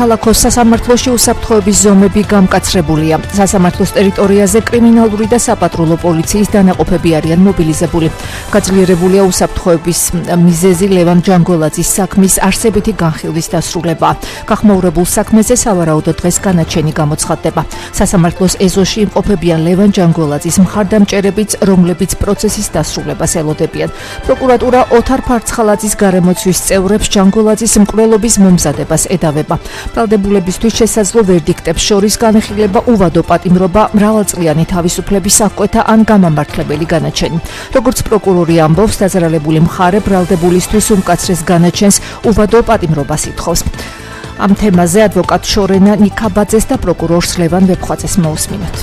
ქალაქოს სასამართლოში უსაფრთხოების ზომები გამკაცრებულია. სასამართლოს ტერიტორიაზე კრიმინალური და საპატრულო პოლიციის დანაყოფები არიან მობილიზებული. გაძლიერებულია უსაფრთხოების მიზეზი ლევან ჯანგოლაძის საქმის არსებითი განხილვის დასრულება. გახმაურებულ საქმეზე სავარაუდო დღეს განაჩენი გამოცხადდება. სასამართლოს ეზოში იმყოფებიან ლევან ჯანგოლაძის მხარდამჭერებიც, რომლებიც პროცესის დასრულებას ელოდებიან. პროკურატურა ოთარ ფარცხალაძის გარემოცვის წევრებს ჯანგოლაძის მკვლელობის მომზადებას ედავება. ბრალდებულებისთვის შესაძლო ვერდიქტებს შორის განეხილება უვადო პატიმრობა, მრავალწლიანი თავისუფლების აღკვეთა ან გამამართლებელი განაჩენი. როგორც პროკურორი ამბობს, დაზარალებული მხარე ბრალდებულისთვის უმკაცრეს განაჩენს უვადო პატიმრობას ითხოვს. ამ თემაზე ადვოკატ შორენა ნიკაბაძეს და პროკურორს ლევან ვეფხვაძეს მოусმინოთ.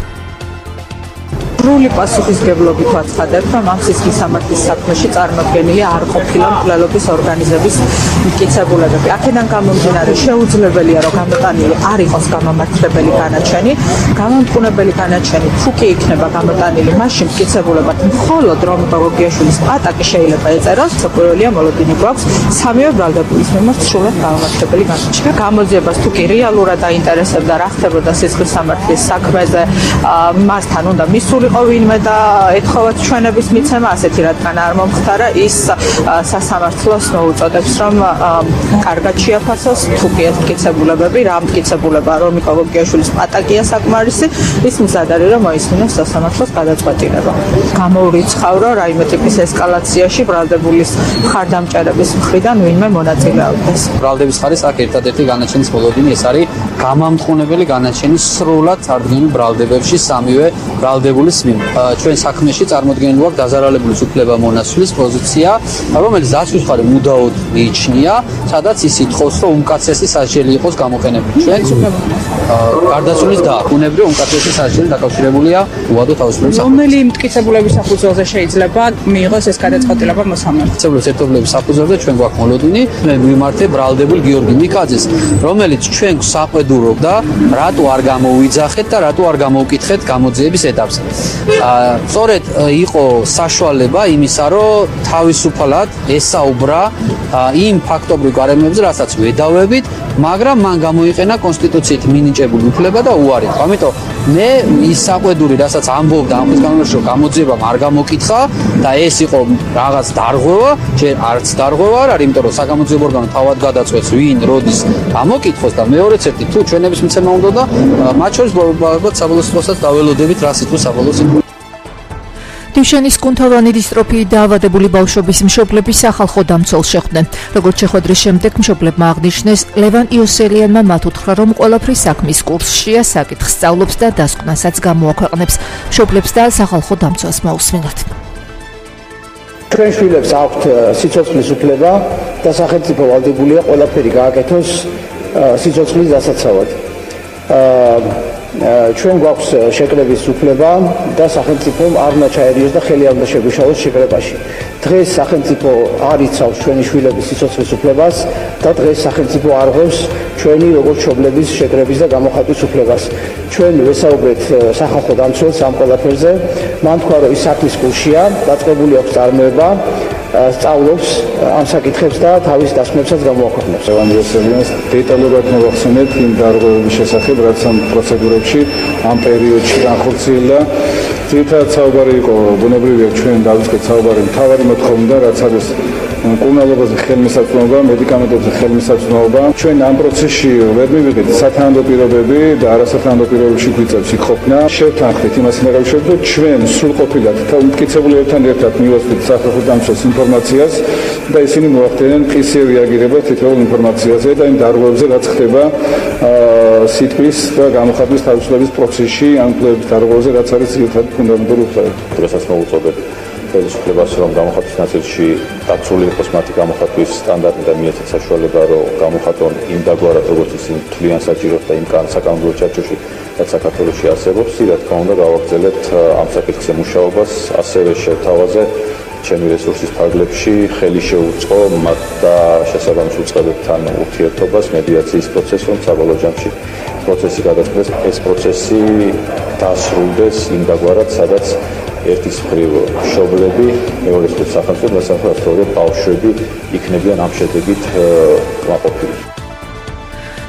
სრული პასუხისმგებლობით ვაცხადებთ, რომ ამ სისხლის სამართლის საქმეში წარმოქმნილი არ ყოფილა მკვლელობის ორგანიზების მტკიცებულებები. აქედან გამომდინარე, შეუძლებელია, რომ გამოტანილი არ იყოს გამამართლებელი განაჩენი. გამამტყუნებელი განაჩენი თუ კი იქნება გამოტანილი, მაშინ მტკიცებულებად მხოლოდ რომი ბაგოგიაშვილის პატაკი შეიძლება ეწეროს. საკვირველია მოლოდინი გვაქვს სამივე ბრალდებულის მიმართ სრულად გამამართლებელი განაჩენი. გამოძიებას თუ კი რეალურად აინტერესებდა რა ხდებოდა სისხლის სამართლის საქმეზე, მასთან უნდა მისულიყო ვინმე და ეთხოვათ ჩვენების მიცემა, ასეთი რადგან არ მომხდარა, ის სასამართლოს მოუწოდებს, რომ კარგად შეაფასოს თუ კი ეს მტკიცებულებები, რა მტკიცებულება რომი ბაგოგიაშვილის პატაკია საკმარისი, ის მზად არის, რომ მოისმინოს სასამართლოს გადაწყვეტილება. გამოურიცხავ, რომ რაიმე ტიპის ესკალაციაში ბრალდებულის მხარდამჭერების მხრიდან ვინმე მონაწილეობდეს. ბრალდების ხარის აქ ერთადერთი განაჩენის მოლოდინი ეს არის გამამტყუნებელი განაჩენი სრულად წარდგენილ ბრალდებებში სამივე ბრალდებულის ჩვენ საქმეში წარმოდგენილი აქვს დაზარალებულის უფლებამონაცვლის პოზიცია, რომელიც დაცვის მხარე მუდაოდ მიიჩნია, სადაც ის ითხოვს, რომ უმკაცრესი სასჯელი იყოს გამოყენებული. ჩვენ გარდაცვლილის და უნებრივი უმკაცრესი სასჯელი დაკავშირებულია უვადო თავისუფლების საფუძველზე. რომელი მტკიცებულების საფუძველზე შეიძლება მიიღოს ეს გადაწყვეტილება მოსამართლეს? მტკიცებულების ერთობლივების საფუძველზე ჩვენ გვაქვს მოლოდინი, მე ვიმართე ბრალდებულ გიორგი მიკაძეს, რომელიც ჩვენ საყვედურობდა, რატო არ გამოუიძახეთ და რატო არ გამოუკითხეთ გამოძიების ეტაპზე. სწორედ იყო საშუალება იმისა, რომ თავისუფლად ესაუბრა იმ ფაქტობრივ გარემოებზე, რასაც ვედავებით, მაგრამ მან გამოიყენა კონსტიტუციით მინიჭებული უფლება და უარი. ამიტომ მე ის საყვედური, რასაც ამბობდა ამ ხის განმავლობაში, რომ გამოძიებამ არ გამოკითხა და ეს იყო რაღაც დარღვევა, ჯერ არც დარღვევა არ არის, იმიტომ რომ საგამოძიებო ორგანო თავად გადაწყვეტს, ვინ როდის გამოკითხოს და მეორეც ერთი თუ ჩვენების მიცემა უნდა და მათ შორის ალბათ საბოლოო სიტყვასაც დაველოდებით, რა სიტყვის საბოლოო სიტყვა. დივშენის კუნთოვანი დისტროფიით დაავადებული ბავშვების მშობლები სახალხო დამცველს შეხვდნენ. როგორც შეხვედრის შემდეგ მშობლებმა აღნიშნეს, ლევან იოსელიანმა მათ უთხრა, რომ ყველაფრის საქმის კურსშია, საკითხს სწავლობს და დასკვნასაც გამოაქვეყნებს. მშობლებს და სახალხო დამცველს მოусმინოთ. ჩვენ შვილებს აქვთ სიცოცხლის უფლება და სახელმწიფო ვალდებულია ყველაფერი გააკეთოს სიცოცხლის დასაცავად. ჩვენ გვაქვს შეკრების უფლება და სახელმწიფომ არ უნდა ჩაერიოს და ხელი არ უნდა შეგვიშალოს შეკრებაში. დღეს სახელმწიფო არ იცავს ჩვენი შვილების სიცოცხლის უფლებას და დღეს სახელმწიფო არ ღვევს ჩვენი როგორც მშობლების შეკრების და გამოხატვის უფლებას. ჩვენ ვესაუბრეთ სახალხო დამცველს ამ ყველაფერზე. მან თქვა, რომ ის საქმის კურსშია, დაწყებული აქვს წარმოება, სწავლობს ამ საკითხებს და თავის დასკვნებსაც გამოაქვეყნებს. ლევან იოსელიანს დეტალურად მოვახსენეთ იმ დარღვევების შესახებ, რაც ამ პროცედურებში ამ პერიოდში განხორციელდა. ძირითადად საუბარი იყო, ბუნებრივია ჩვენ დავიწყეთ საუბარი მთავარი მოთხოვნიდან, რაც არის მკურნალობაზე ხელმისაწვდომობა, მედიკამენტებზე ხელმისაწვდომობა. ჩვენ ამ პროცესში ვერ მივიღეთ სათანადო პირობები და არასათანადო პირობებში გვიწევს იქ ყოფნა. შევთანხმდით იმას ინერგავშევთ, რომ ჩვენ სრულყოფილად მტკიცებულებებთან ერთად მივასწრებთ სახალხო დამცველს ინფორმაციას და ისინი მოახდენენ მყისიერ რეაგირებას თითოეულ ინფორმაციაზე და იმ დარღვევებზე, რაც ხდება სიტყვის და გამოხატვის თავისუფლების პროცესში, ამ კვლევის დარღვევებზე, რაც არის ძირითადად ფუნდამენტური უფლება. დღესაც მოვუწოდებ ხელისუფლებას, რომ გამოხატვის ნაწილში დაცული იყოს მათი გამოხატვის სტანდარტი და მიეცეთ საშუალება, რომ გამოხატონ იმ დაგვარად, როგორც ისინი თვლიან საჭიროდ და იმ საკანონმდებლო ჩარჩოში, რაც საქართველოში არსებობს, რა თქმა უნდა, გავაგრძელებთ ამ საკითხზე მუშაობას, ასევე შევთავაზე ჩემი რესურსის ფარგლებში ხელი შეუწყო მათ და შესაბამის უწყებებთან ურთიერთობას მედიაციის პროცესს, რომ საბოლოო ჯამში პროცესი გადაწყდეს, ეს პროცესი დასრულდეს იმ დაგვარად, სადაც ერთის მხრივ მშობლები, მეორეს მხრივ სახელმწიფო და სახელმწიფო ბავშვები იქნებიან ამ შედეგით კმაყოფილი.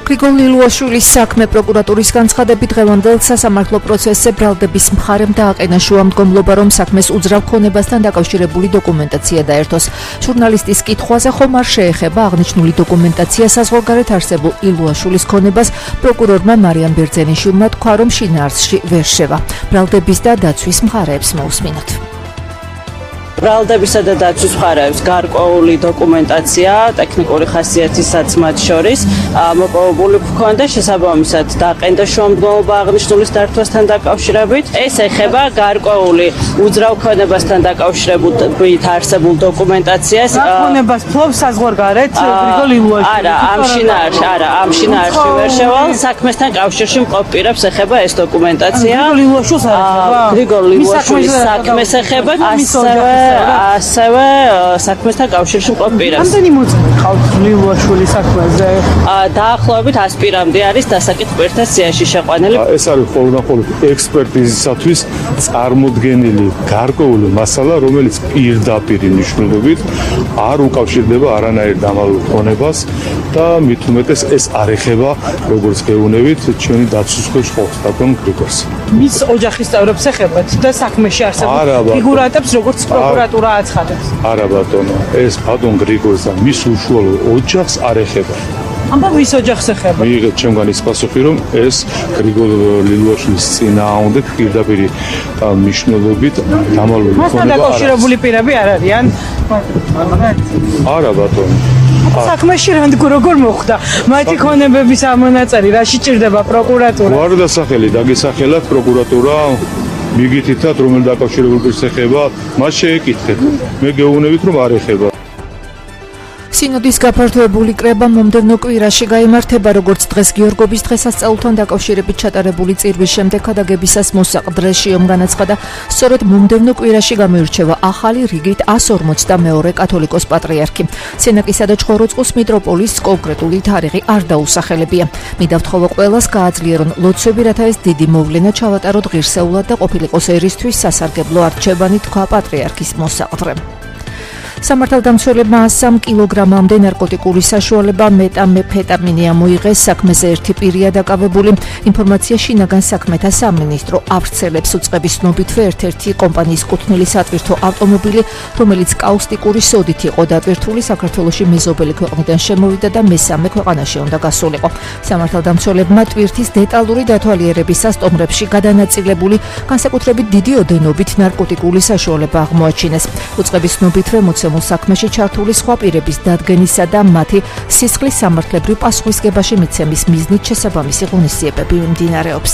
გრიგოლ ლილუაშვილის საქმე პროკურატურის განცხადებით დღევანდელ სასამართლო პროცესზე ბრალდების მხარემ დააყენა შუამდგომლობა, რომ საქმეს უძრავ ქონებასთან დაკავშირებული დოკუმენტაცია დაერთოს. ჟურნალისტის კითხვაზე ხომ არ შეეხება აღნიშნული დოკუმენტაცია საზღვარგარეთ არსებულ ლილუაშვილის ქონებას, პროკურორმა მარიამ ბერძენიშვილმა თქვა, რომ შინაარსში ვერ შევა. ბრალდების და დაცვის მხარეებს მოусმინოთ. ბრალდებისა და დაცვის მხარეებს გარკვეული დოკუმენტაცია ტექნიკური ხასიათისაც მათ შორის მოპოვებული ჰქონდა, შესაბამისად დაყენდა შუამდგომლობა აღნიშნულის დართვასთან დაკავშირებით. ეს ეხება გარკვეული უძრავ ქონებასთან დაკავშირებით არსებულ დოკუმენტაციას. ქონებას ფლობს საზღვარგარეთ გრიგოლ ლილუაშვილი. ამ შინაარსში ვერ შევალ. საქმესთან კავშირში მყოფ პირებს ეხება ეს დოკუმენტაცია. გრიგოლ ლილუაშვილის საქმეს ეხება, ასევე საქმესთან კავშირში მყოფ პირებს. რამდენი მოწმე ყავთ ლილუაშვილის საქმეზე? დაახლოებით 100 პირამდე არის დასაკით პირთა სიაში შეყვანილი. ეს არის ხოლმე ექსპერტიზისათვის წარმოდგენილი გარკვეული მასალა, რომელიც პირდაპირ მნიშვნელობით არ უკავშირდება არანაირ დამალულ ქონებას და მით უმეტეს ეს არ ეხება, როგორც გეუბნებით, ჩვენი დაცვის ქვეშ ყოფს თქონ გრიგოლს. მის ოჯახის წევრებს ეხებათ და საქმეში არსებულ ფიგურატებს როგორც პროკურატურა აცხადებს. არა ბატონო, ეს ბატონ გრიგოლს და მის უშუალო ოჯახს არ ეხება. ამბობ ვის ოჯახს ეხება? მიიღეთ ჩემგან ის პასუხი, რომ ეს გრიგოლ ლილუაშვილის წინააღმდეგ პირდაპირ მნიშვნელობით დამალული ქონება. მასთან დაკავშირებული პირები არ არიან? არა ბატონო. საქმეში როგორ მოხდა? მათი ქონებების ამონაწერი რა შეჭirdება პროკურატურა? გვარდასახელი დაგესახელათ პროკურატურა მიგითითად რომელ დაკავშირებულ პირს ეხება, მას შეეკითხეთ. მე გეუბნებით რომ არ ეხება. სინოდის გაფართოებული კრება მომდევნო კვირაში გაიმართება, როგორც დღეს გიორგობის დღესასწაულთან დაკავშირებით ჩატარებული წირვის შემდეგ ქადაგებისას მოსაყდრეშიომ განაცხადა, სწორედ მომდევნო კვირაში გამოირჩევა ახალი რიგით 152 კათოლიკოს პატრიარქი. სენაკისა და ჩხოროწყუს მიტროპოლის კონკრეტული თარიღი არ დაუსახელებია. მიდავთხოვა ყველას გააძლიერონ ლოცვები, რათა ეს დიდი მოვლენა ჩავატაროთ ღირსეულად და ყოფილიყოს ერისთვის სასარგებლო არჩევანი, თქვა პატრიარქის მოსაყდრემ. სამართალდამცველებმა 100 კილოგრამამდე ნარკოტიკული საშუალება მეტამფეტამინი ამოიღეს. საქმეზე ერთი პირია დაკავებული. ინფორმაცია შინაგან საქმეთა სამინისტრო ავრცელებს. უწყების ცნობითვე ერთ-ერთი კომპანიის კუთვნილი სატვირთო ავტომობილი, რომელიც კაუსტიკური სოდით იყო დატვირთული, საქართველოში მეზობელი ქვეყნიდან შემოვიდა და მესამე ქვეყანაში უნდა გასულიყო. სამართალდამცველებმა ტვირთის დეტალური დათვალიერებისას სტომრებში გადანაწილებული, განსაკუთრებით დიდი ოდენობით ნარკოტიკული საშუალება აღმოაჩინეს. უწყების ცნობითვე საქმეში ჩართული სხვა პირების დადგენისა და მათი სისხლის სამართლებრივ პასუხისგებაში მიცემის მიზნით შესაბამისი ღონისძიებები მიმდინარეობს.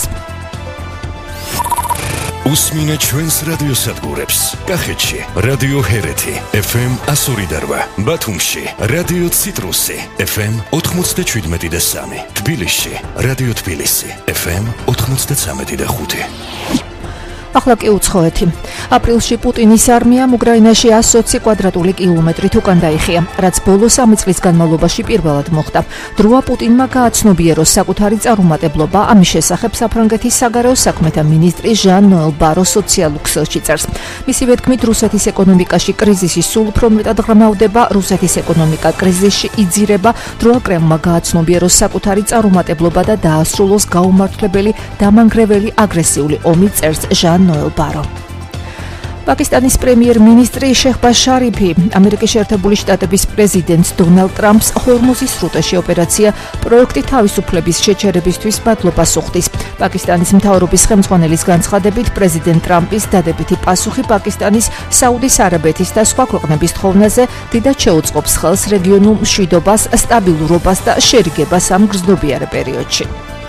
უსმინეთ ჩვენს რადიოსადგურებს. კახეთში რადიო ჰერეთი FM 102, ბათუმში რადიო ციტრუსი FM 97.3, თბილისში რადიო თბილისი FM 93.5. ახლა კი უცხოეთი. აპრილში პუტინის არმიამ უკრაინაში 120 კვადრატული კილომეტრით უკან დაიხია, რაც ბოლო 3 წლის განმავლობაში პირველად მოხდა. დროა პუტინმა გააცნობიეროს საკუთარი წარუმატებლობა, ამის შესახებ საფრანგეთის საგარეო საქმეთა მინისტრი ჟან-ნოელ ბარო სოციალურ ქსელში წერს. მისივე თქმით, რუსეთის ეკონომიკაში კრიზისი სულ უფრო მეტად ღრმავდება, რუსეთის ეკონომიკა კრიზისში იძირება, დროა კრემლმა გააცნობიეროს საკუთარი წარუმატებლობა და დაასრულოს გაუმართლებელი, დამანგრეველი აგრესიული ომი, წერს ჟან-ნოელ ბარო. პაკისტანის პრემიერ-მინისტრი შეჰბაზ შარიფი ამერიკის შეერთებული შტატების პრეზიდენტს დონალდ ტრამპს ჰორმუზის სრუტეში ოპერაცია პროექტი თავისუფლების შეჩერებისთვის მადლობას უხდის. პაკისტანის მთავრობის ხელმძღვანელის განცხადებით, პრეზიდენტ ტრამპის დადებითი პასუხი პაკისტანის, საუდის არაბეთის და სხვა ქვეყნების თხოვნაზე დიდად შეუწყობს ხელს რეგიონულ მშვიდობას, სტაბილურობას და შერიგებას ამ გრძნობიარე პერიოდში.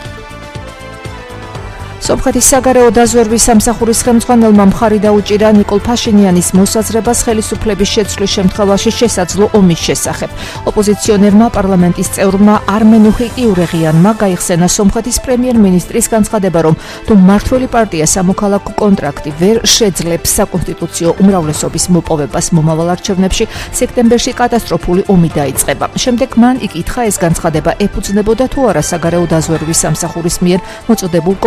სომხეთის საგარეო დაზვერვის სამსახურის ხელმძღვანელმა მხარი დაუჭირა ნიკოლ ფაშინიანის მოსაზრებას ხელისუფლების შეცვლის შემთხვევაში შესაძლო ომის შესახებ. ოპოზიციონერმა პარლამენტის წევრმა არმენუხი იურეღიანმა გაიხსენა სომხეთის პრემიერ-მინისტრის განცხადება, რომ თუ მმართველი პარტია სამოქალაქო კონტრაქტი ვერ შეძლებს საკონსტიტუციო უმრავლესობის მოპოვებას მომავალ არჩევნებში, სექტემბერში კატასტროფული ომი დაიწყება. შემდეგ მან იკითხა, ეს განცხადება ეფუძნებოდა თუ არა საგარეო დაზვერვის სამსახურის მიერ მოწოდებულ კონკრეტულ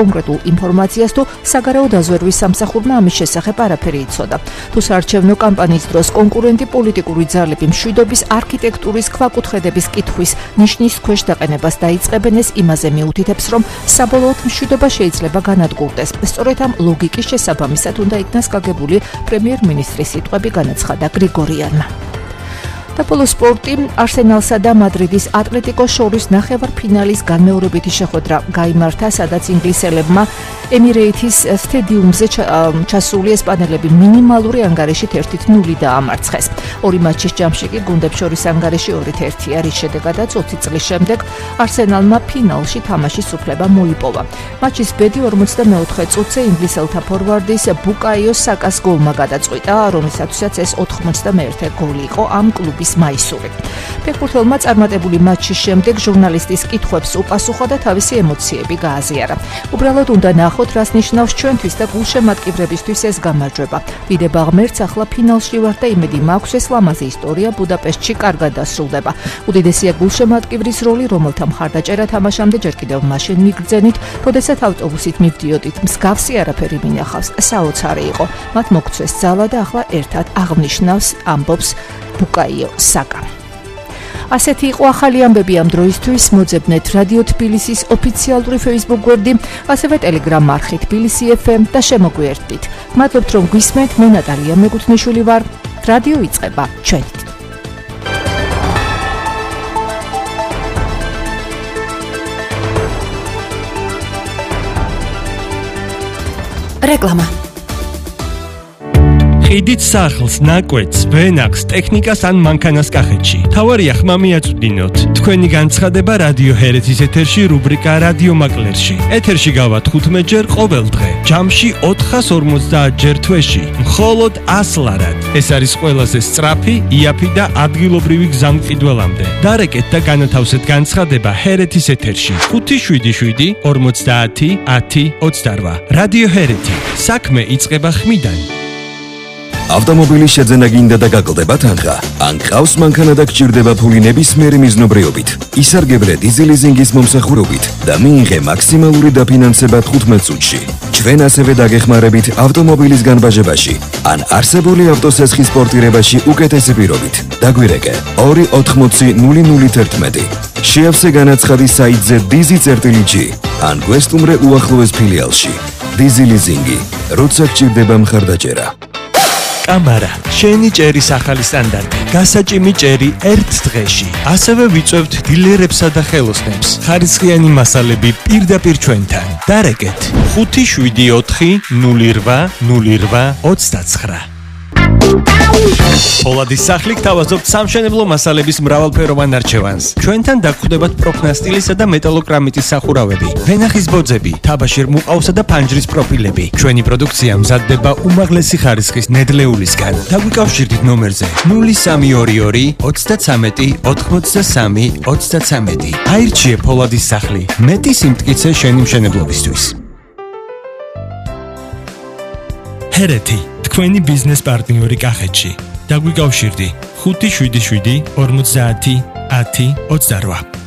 ინფორმაციას თუ საგარეო დაზვერვის სამსახურმა ამის შესახებ არაფერი იცოდა. თუ საარჩევნო კამპანიის დროს კონკურენტი პოლიტიკური ძალები მშვიდობის არქიტექტურის ქვაკუთხედების კითხვის ნიშნის ქვეშ დაყენებას დაიწყებენ, ეს იმაზე მიუთითებს, რომ საბოლოოდ მშვიდობა შეიძლება განადგურდეს. სწორედ ამ ლოგიკის შესაბამისად უნდა იქნას გაგებული პრემიერ-მინისტრის სიტყვები, განაცხადა გრიგორიანმა. და ბოლო სპორტი, არსენალსა და მადრიდის ატლეტიკოს შორის ნახევარფინალის განმეორებითი შეხვედრა გაიმართა, სადაც ინგლისელებმა ემირეითის სტადიუმზე ჩასული ესპანელები მინიმალური ანგარიშით 1-0 დაამარცხეს. ორი მატჩის ჯამში კი გუნდებს შორის ანგარიში 2-1 არის, შედეგადაც 20 წლის შემდეგ არსენალმა ფინალში თამაშის უფლება მოიპოვა. მატჩის ბედი 44 წუთზე ინგლისელთა ფორვარდის ბუკაიო საკას გოლმა გადაწყვიტა, რომლისათვისაც ეს 91 გოლი იყო ამ კლუბის მაისური. ფეხბურთელმა წარმატებული მატჩის შემდეგ ჟურნალისტის კითხვებს უპასუხა და თავისი ემოციები გააზიარა. უბრალოდ უნდა ნახოთ, რას ნიშნავს ჩვენთვის და გულშემატკივრებისთვის ეს გამარჯვება. დიდება ღმერთს, ახლა ფინალში ვარ და იმედი მაქვს, ეს ლამაზი ისტორია ბუდაპეშტში კარგად დასრულდება. უდიდესია გულშემატკივრის როლი, რომელთა მხარდაჭერა თამაშამდე ჯერ კიდევ მაშინ მიგრძენით, როდესაც ავტობუსით მივდიოდით. მსგავსი არაფერი მინახავს. საოცარი იყო. მათ მოგცეს ძალა და ახლა ერთად აღნიშნავს, ამბობს ბუკაიო საკა. ასეთი იყო ახალი ამბები ამ დროისთვის. მოძებნეთ რადიო თბილისის ოფიციალური Facebook გვერდი, ასევე Telegram არხი თბილისი FM და შემოგვიერთდით. მადლობთ რომ გვისმენთ. მე ნატალია მეგუთნიშვილი ვარ. რადიო იწყება ჩვენით. რეკლამა. ყიდით სახლს, ნაკვეთს, ვენახს, ტექნიკას ან მანქანას კახეთში. თავარია ხმა მიაწვდინოთ. თქვენი განცხადება რადიო ჰერეთის ეთერში რუბრიკა რადიო მაკლერში. ეთერში გავა 15 ჯერ ყოველ დღე. ჯამში 450 ჯერ თვეში. მხოლოდ 100 ლარად. ეს არის ყველაზე სწრაფი, იაფი და ადგილობრივი გზამყიდველამდე. დარეკეთ და განათავსეთ განცხადება ჰერეთის ეთერში. 577 50 10 28. რადიო ჰერეთი. საქმე იწყება ხმიდან. ავტომობილის შეძენა გინდა და გაკლდება თანხა. ან ყავს მანქანა და გჭირდება ფული ნებისმიერი მიზნობრიობით. ისარგებლე დიზელიზინგის მომსახურებით და მიიღე მაქსიმალური დაფინანსება 15 წუთში. ჩვენ ასევე დაგეხმარებით ავტომობილის განბაჟებაში ან არსებული ავტოსესხის პორტირებაში უკეთესი პირობით. დაგვირეკე 280 შეავსე განაცხადი საიტზე dizi.g ან გვესტუმრე უახლოეს ფილიალში. დიზელიზინგი, როცა გჭირდება მხარდაჭერა. კამარა, შენი ჭერის ახალი სტანდარტი. გასაჭიმი ჭერი ერთ დღეში. ასევე ვიწევთ დილერებსა და ხელოსნებს. ხარისხიანი მასალები პირდაპირ ჩვენთან. დარეკეთ 574 08 08 29. პოლადის სახლი გთავაზობთ სამშენებლო მასალების მრავალფეროვან არჩევანს. ჩვენთან დაგხვდებათ პროფნასტილისა და მეტალოკრამიტის სახურავები, ვენახის ბოძები, თაბაშირ მუყავსა და ფანჯრის პროფილები. ჩვენი პროდუქცია მზადდება უმაღლესი ხარისხის ნედლეულისგან. დაგვიკავშირდით ნომერზე 0322 33 83 33. აირჩიე პოლადის სახლი. მეტი სიმტკიცე შენი მშენებლობისთვის. ჰერეთი, თქვენი ბიზნეს პარტნიორი კახეთში. დაგვიკავშირდი 577 50 10 28.